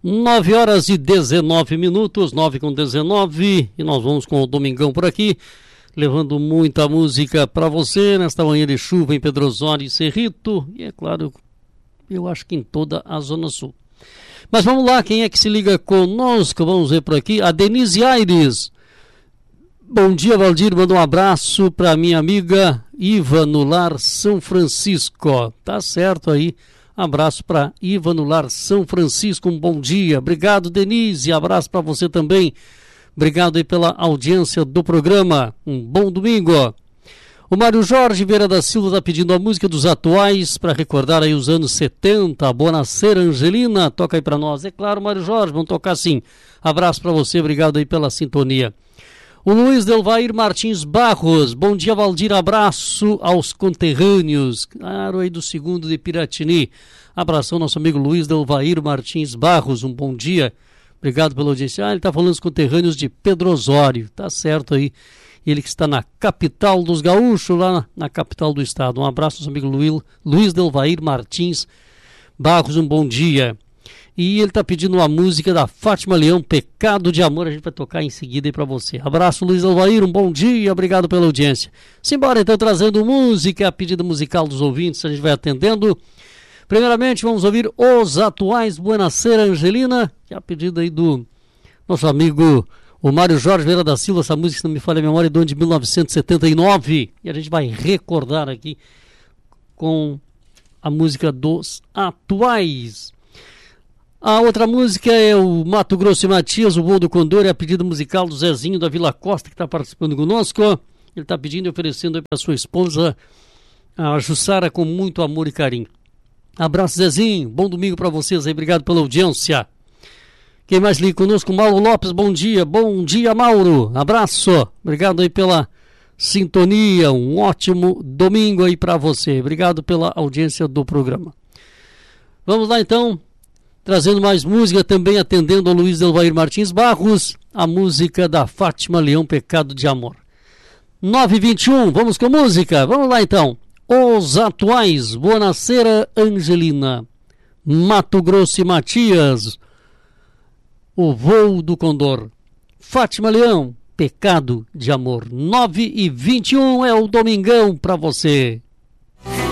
9h19, 9h19, e nós vamos com o Domingão por aqui, levando muita música para você nesta manhã de chuva em Pedro Osório e Cerrito, e é claro, eu acho que em toda a Zona Sul. Mas vamos lá, quem é que se liga conosco? Vamos ver por aqui, a Denise Aires. Bom dia, Valdir, manda um abraço para minha amiga Iva no Lar São Francisco. Tá certo aí. Abraço para Iva no Lar São Francisco, um bom dia. Obrigado, Denise, abraço para você também. Obrigado aí pela audiência do programa. Um bom domingo. O Mário Jorge Vieira da Silva está pedindo a música dos atuais para recordar aí os anos 70. Buonasera, Angelina. Toca aí para nós. É claro, Mário Jorge, vamos tocar sim. Abraço para você, obrigado aí pela sintonia. O Luiz Delvair Martins Barros, bom dia, Valdir, abraço aos conterrâneos, claro, aí do segundo de Piratini. Abração, nosso amigo Luiz Delvair Martins Barros, um bom dia, obrigado pela audiência. Ele está falando dos conterrâneos de Pedro Osório, tá certo aí, ele que está na capital dos gaúchos, lá na capital do estado. Um abraço, nosso amigo Luiz Delvair Martins Barros, um bom dia. E ele está pedindo uma música da Fátima Leão, Pecado de Amor, a gente vai tocar em seguida aí para você. Abraço, Luiz Alvair, um bom dia, obrigado pela audiência. Simbora então, trazendo música, a pedida musical dos ouvintes, a gente vai atendendo. Primeiramente, vamos ouvir Os Atuais, Buonasera, Angelina, que é a pedida aí do nosso amigo o Mário Jorge Vieira da Silva, essa música, se não me falha a memória, é do ano de 1979, e a gente vai recordar aqui com a música dos Atuais. A outra música é o Mato Grosso e Matias, o Voo do Condor, é a pedida musical do Zezinho da Vila Costa, que está participando conosco. Ele está pedindo e oferecendo para sua esposa, a Jussara, com muito amor e carinho. Abraço, Zezinho, bom domingo para vocês aí, obrigado pela audiência. Quem mais liga conosco? Mauro Lopes, bom dia, Mauro, abraço, obrigado aí pela sintonia, um ótimo domingo aí para você, obrigado pela audiência do programa. Vamos lá então. Trazendo mais música, também atendendo ao Luiz Delvair Martins Barros, a música da Fátima Leão, Pecado de Amor. 9h21, vamos com música, vamos lá então. Os Atuais, Buonasera, Angelina, Mato Grosso e Matias, o Voo do Condor, Fátima Leão, Pecado de Amor. 9h21 é o Domingão para você.